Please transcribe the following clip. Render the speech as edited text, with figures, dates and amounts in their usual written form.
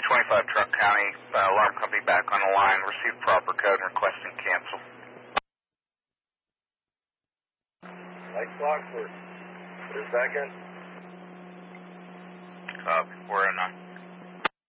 25 Truck County, alarm company back on the line, received proper code and requesting cancel. Light clock for a second. 409.